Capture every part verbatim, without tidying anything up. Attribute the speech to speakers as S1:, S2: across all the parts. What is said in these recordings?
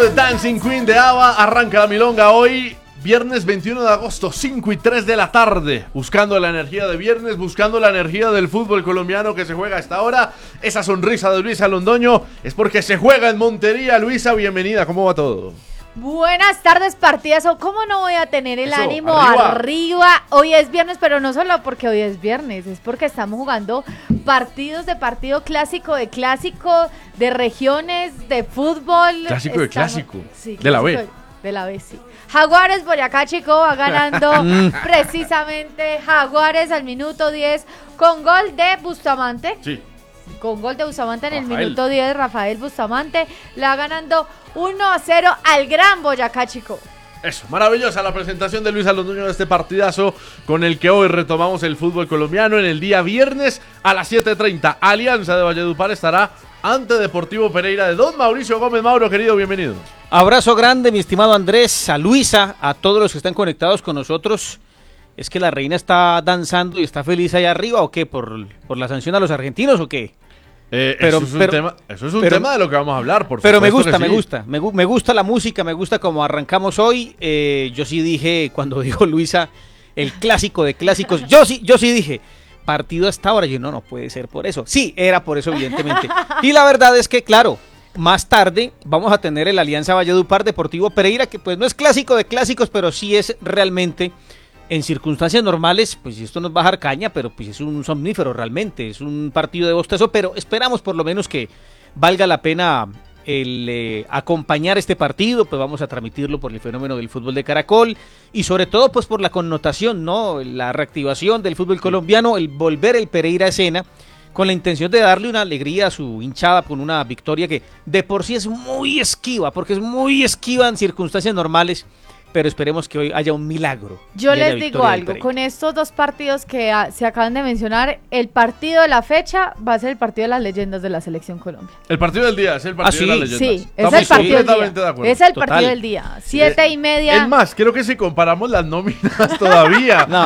S1: de Dancing Queen de ABBA. Arranca la milonga hoy, viernes veintiuno de agosto, cinco y tres de la tarde. Buscando la energía de viernes, buscando la energía del fútbol colombiano que se juega a esta hora. Esa sonrisa de Luisa Londoño es porque se juega en Montería. Luisa, bienvenida, ¿cómo va todo?
S2: Buenas tardes, partidazo. ¿Cómo no voy a tener el
S1: Eso,
S2: ánimo
S1: arriba.
S2: arriba? Hoy es viernes, pero no solo porque hoy es viernes, es porque estamos jugando partidos de partido, clásico de clásico, de regiones, de fútbol.
S1: Clásico de
S2: Estamos-
S1: clásico.
S2: Sí,
S1: De la B.
S2: clásico de- De la B, sí. Jaguares Boyacá Chico va ganando precisamente Jaguares al minuto diez con gol de Bustamante.
S1: Sí.
S2: Con gol de Bustamante en el
S1: Rafael.
S2: minuto diez, Rafael Bustamante la va ganando uno a cero al gran Boyacá Chico.
S1: Eso, maravillosa la presentación de Luisa Londoño de este partidazo con el que hoy retomamos el fútbol colombiano en el día viernes a las siete treinta. Alianza de Valledupar estará ante Deportivo Pereira de Don Mauricio Gómez. Mauro, querido, bienvenido.
S3: Abrazo grande, mi estimado Andrés, a Luisa, a todos los que están conectados con nosotros. ¿Es que la reina está danzando y está feliz allá arriba o qué? ¿Por, por la sanción a los argentinos o qué?
S1: Eh,
S3: Pero-
S1: eso es un,
S3: pero-
S1: tema, eso es un
S3: pero-
S1: tema de lo que vamos a hablar, por
S3: Pero me
S1: supuesto
S3: gusta,
S1: que
S3: me
S1: sí.
S3: gusta, me, gu- me gusta la música, me gusta como arrancamos hoy. Eh, yo sí dije, cuando dijo Luisa, el clásico de clásicos, yo sí, yo sí dije, partido hasta ahora, yo no, no puede ser por eso. Sí, era por eso, evidentemente. Y la verdad es que, claro, más tarde vamos a tener el Alianza Valledupar Deportivo Pereira, que pues no es clásico de clásicos, pero sí es realmente, en circunstancias normales, pues esto nos va a dar caña, pero pues es un somnífero realmente, es un partido de bostezo, pero esperamos por lo menos que valga la pena el eh, acompañar este partido, pues vamos a transmitirlo por el fenómeno del fútbol de Caracol y sobre todo pues por la connotación, ¿no? La reactivación del fútbol colombiano, el volver el Pereira a escena, con la intención de darle una alegría a su hinchada con una victoria que de por sí es muy esquiva, porque es muy esquiva en circunstancias normales, pero esperemos que hoy haya un milagro.
S2: Yo
S3: y haya
S2: les digo
S3: victoria del
S2: algo,
S3: Pereira.
S2: con estos dos partidos que ah, se acaban de mencionar, el partido de la fecha va a ser el partido de las leyendas de la Selección Colombia.
S1: El partido del día es el partido
S3: ¿Ah,
S1: de
S3: sí?
S1: las leyendas.
S2: Sí, es
S1: Estamos
S2: el partido del
S1: completamente de
S2: día.
S1: acuerdo.
S2: Es el
S3: Total.
S2: partido del día. Siete y media.
S1: Es más, creo que si comparamos las nóminas todavía.
S3: No.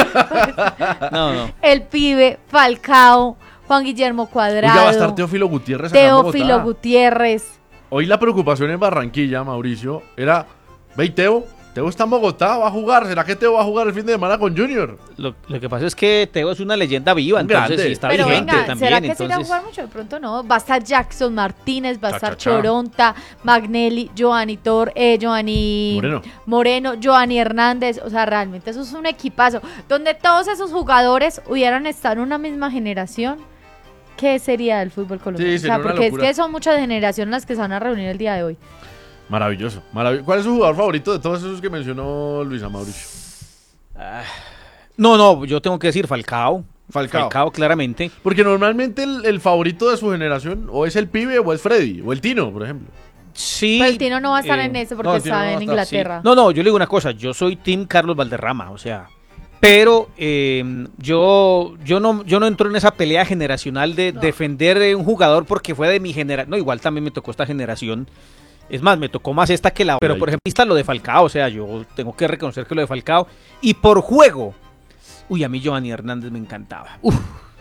S3: no, no.
S2: El pibe, Falcao, Juan Guillermo
S1: Hoy ya va a
S2: Cuadrado,
S1: estar Teófilo Gutiérrez acá en
S2: Teófilo
S1: Bogotá.
S2: Gutiérrez.
S1: Hoy la preocupación en Barranquilla, Mauricio, era, ve y Teo, Teo está en Bogotá, va a jugar, ¿será que Teo va a jugar el fin de semana con Junior?
S3: Lo, lo que pasa es que Teo es una leyenda viva,
S1: Un
S3: entonces
S1: grande.
S3: sí está
S2: Pero
S3: vigente
S2: venga,
S3: también.
S2: ¿será que se irá a
S3: entonces...
S2: jugar mucho? De pronto no. Va a estar Jackson Martínez, va a
S1: Cha,
S2: estar
S1: cha, cha.
S2: Choronta, Magnelli, Giovanni Tor, eh, Giovanni
S1: Moreno.
S2: Moreno, Giovanni Hernández. O sea, realmente eso es un equipazo. Donde todos esos jugadores hubieran estado en una misma generación, ¿qué sería del fútbol colombiano?
S1: Sí,
S2: o
S1: sería
S2: sea,
S1: una
S2: porque
S1: locura.
S2: es que son muchas generaciones las que se van a reunir el día de hoy.
S1: Maravilloso, maravilloso. ¿Cuál es su jugador favorito de todos esos que mencionó Luisa, Mauricio?
S3: No, no, yo tengo que decir Falcao.
S1: Falcao.
S3: Falcao, claramente.
S1: Porque normalmente el, el favorito de su generación o es el pibe o es Freddy, o el Tino, por ejemplo.
S3: Sí.
S2: Pero el Tino no va a estar
S3: eh,
S2: en ese
S1: no,
S2: porque
S1: el Tino
S2: está
S1: no va a
S2: en
S1: estar,
S3: sí.
S2: Inglaterra.
S3: No, no, yo le digo una cosa, yo soy Team Carlos Valderrama, o sea, pero eh, yo, yo, no, yo no entro en esa pelea generacional de defender de un jugador porque fue de mi generación. No, igual también me tocó esta generación. Es más, me tocó más esta que la otra. Pero por ejemplo, está lo de Falcao, o sea, yo tengo que reconocer que lo de Falcao. Y por juego, uy, a mí Giovanni Hernández me encantaba. Uf,